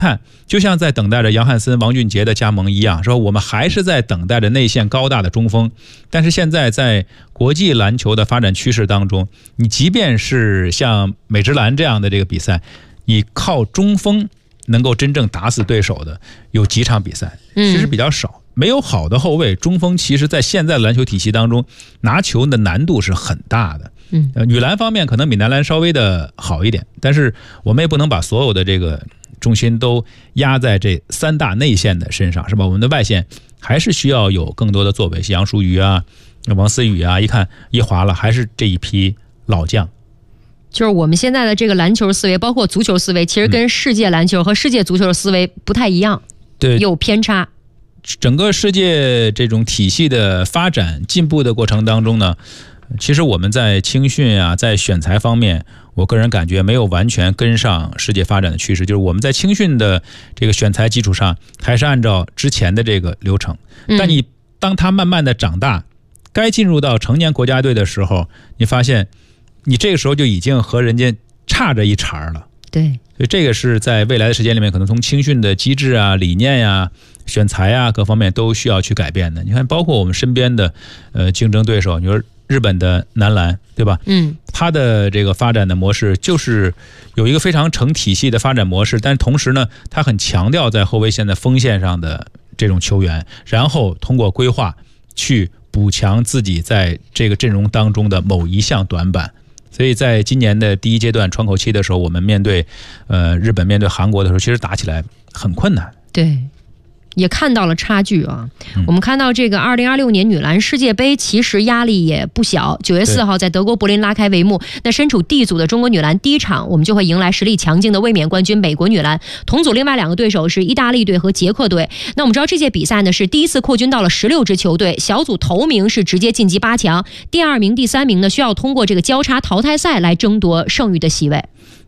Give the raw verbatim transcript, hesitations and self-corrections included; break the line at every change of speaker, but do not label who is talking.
看，就像在等待着杨汉森、王俊杰的加盟一样，说我们还是在等待着内线高大的中锋。但是现在在国际篮球的发展趋势当中，你即便是像美职篮这样的这个比赛，你靠中锋能够真正打死对手的有几场比赛，其实比较少。嗯，没有好的后卫，中锋其实在现在的篮球体系当中拿球的难度是很大的。
嗯，
呃，女篮方面可能比男篮稍微的好一点，但是我们也不能把所有的这个重心都压在这三大内线的身上，是吧？我们的外线还是需要有更多的作为，像杨舒瑜啊、王思雨啊，一看一滑了，还是这一批老将。
就是我们现在的这个篮球思维，包括足球思维，其实跟世界篮球和世界足球的思维不太一样，
对，
有偏差。
整个世界这种体系的发展进步的过程当中呢，其实我们在青训啊，在选材方面，我个人感觉没有完全跟上世界发展的趋势。就是我们在青训的这个选材基础上，还是按照之前的这个流程。但你当他慢慢的长大，该进入到成年国家队的时候，你发现你这个时候就已经和人家差着一茬了。
对，
所以这个是在未来的时间里面，可能从青训的机制啊、理念呀、啊、选材啊各方面都需要去改变的。你看，包括我们身边的呃竞争对手，你说日本的男篮，对吧？
嗯，
它的这个发展的模式就是有一个非常成体系的发展模式，但是同时呢，它很强调在后卫线的锋线上的这种球员，然后通过规划去补强自己在这个阵容当中的某一项短板。所以在今年的第一阶段窗口期的时候，我们面对呃日本、面对韩国的时候，其实打起来很困难。
对，也看到了差距啊。嗯、我们看到这个二零二六年女篮世界杯，其实压力也不小。九月四号在德国柏林拉开帷幕。那身处 D 组的中国女篮，第一场我们就会迎来实力强劲的卫冕冠军美国女篮。同组另外两个对手是意大利队和捷克队。那我们知道这届比赛呢是第一次扩军到了十六支球队，小组头名是直接晋级八强，第二名、第三名呢需要通过这个交叉淘汰赛来争夺剩余的席位。